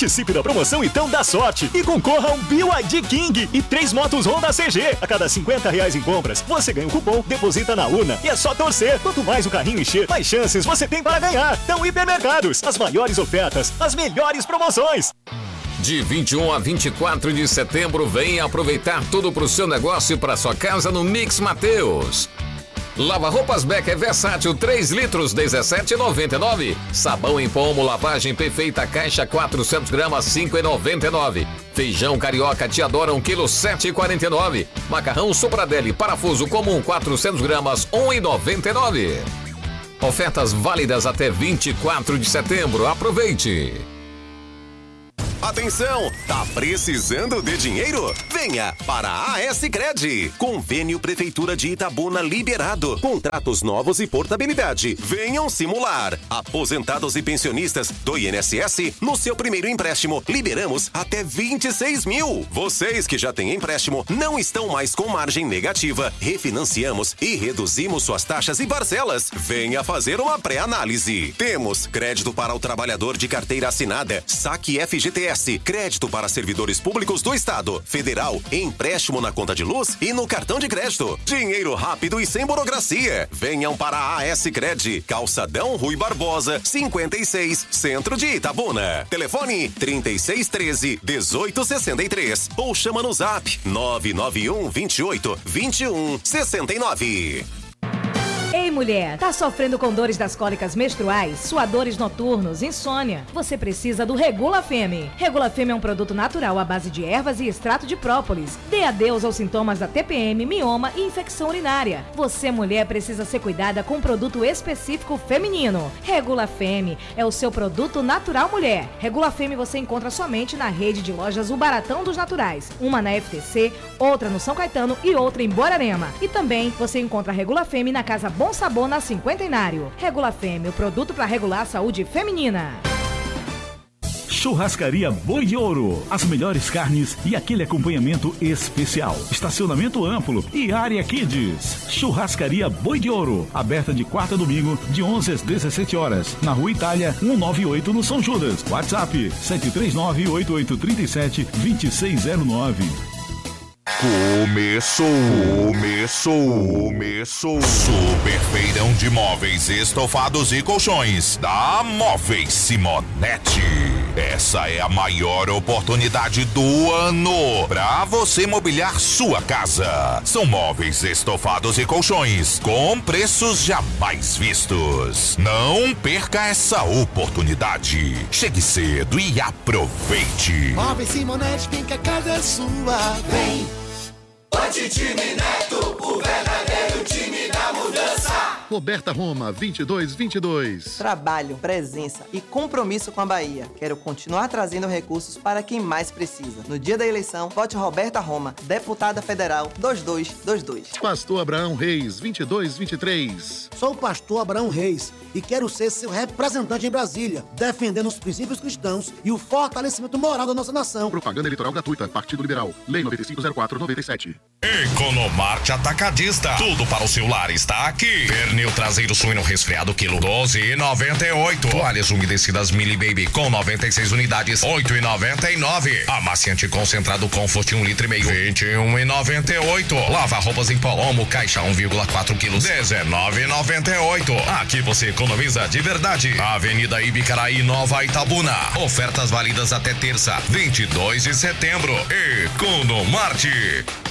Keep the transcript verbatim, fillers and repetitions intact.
Participe da promoção Então Dá Sorte e concorra a um B Y D King e três motos Honda C G. A cada cinquenta reais em compras, você ganha um cupom, deposita na urna e é só torcer. Quanto mais o carrinho encher, mais chances você tem para ganhar. Então, Hipermercados, as maiores ofertas, as melhores promoções. De vinte e um a vinte e quatro de setembro, venha aproveitar tudo pro seu negócio e pra sua casa no Mix Mateus. Lava-roupas Becker versátil três litros, dezessete reais e noventa e nove centavos. Sabão em pomo, lavagem perfeita, caixa quatrocentos gramas, cinco reais e noventa e nove centavos. Feijão carioca te adora um quilo, sete reais e quarenta e nove centavos. Macarrão Sopradelli, parafuso comum, quatrocentos gramas, um real e noventa e nove centavos. Ofertas válidas até vinte e quatro de setembro. Aproveite! Atenção, tá precisando de dinheiro? Venha para a A-Sicredi. Convênio Prefeitura de Itabuna liberado. Contratos novos e portabilidade. Venham simular. Aposentados e pensionistas do I N S S, no seu primeiro empréstimo, liberamos até vinte e seis mil. Vocês que já têm empréstimo não estão mais com margem negativa. Refinanciamos e reduzimos suas taxas e parcelas. Venha fazer uma pré-análise. Temos crédito para o trabalhador de carteira assinada, saque F G T S, crédito para servidores públicos do Estado, federal, empréstimo na conta de luz e no cartão de crédito. Dinheiro rápido e sem burocracia. Venham para a A-Sicredi, Calçadão Rui Barbosa, cinquenta e seis, Centro de Itabuna. Telefone trinta e seis treze, dezoito sessenta e três ou chama no Zap nove nove um, vinte e oito, vinte e um, sessenta e nove. Ei, mulher, tá sofrendo com dores das cólicas menstruais, suadores noturnos, insônia? Você precisa do Regula Femme. Regula Femme é um produto natural à base de ervas e extrato de própolis. Dê adeus aos sintomas da T P M, mioma e infecção urinária. Você, mulher, precisa ser cuidada com um produto específico feminino. Regula Femme é o seu produto natural mulher. Regula Femme você encontra somente na rede de lojas O Baratão dos Naturais. Uma na F T C, outra no São Caetano e outra em Borarema. E também você encontra a Regula Femme na Casa Bom Sabor na Cinquentenário. Regula Femme, o produto para regular a saúde feminina. Churrascaria Boi de Ouro. As melhores carnes e aquele acompanhamento especial. Estacionamento amplo e área Kids. Churrascaria Boi de Ouro. Aberta de quarta a domingo, de onze às dezessete horas. Na Rua Itália, cento e noventa e oito, no São Judas. WhatsApp sete três nove, oito oito três sete, dois seis zero nove. Começou, começou, começou. Super feirão de móveis, estofados e colchões da Móveis Simonetti. Essa é a maior oportunidade do ano para você mobiliar sua casa. São móveis, estofados e colchões com preços jamais vistos. Não perca essa oportunidade. Chegue cedo e aproveite. Móveis Simonetti, vem que a casa é sua. Vem! Bande Time Neto, o verdadeiro time da mudança. Roberta Roma, vinte e dois vinte e dois. Trabalho, presença e compromisso com a Bahia. Quero continuar trazendo recursos para quem mais precisa. No dia da eleição, vote Roberta Roma, deputada federal dois dois dois dois. Pastor Abraão Reis, vinte e dois vinte e três. Sou o pastor Abraão Reis e quero ser seu representante em Brasília, defendendo os princípios cristãos e o fortalecimento moral da nossa nação. Propaganda eleitoral gratuita, Partido Liberal, Lei nove cinco zero quatro, noventa e sete. Economarte Atacadista. Tudo para o seu lar está aqui. Pernil traseiro suíno resfriado, quilo doze reais e noventa e oito. Toalhas umedecidas Mili Baby com noventa e seis unidades, oito reais e noventa e nove. Amaciante concentrado Comfort um litro e meio, vinte e um reais e noventa e oito. Lava roupas em Polomo, caixa um vírgula quatro quilos, dezenove reais e noventa e oito. Aqui você economiza de verdade. Avenida Ibicaraí, Nova Itabuna. Ofertas válidas até terça, vinte e dois de setembro. Economarte.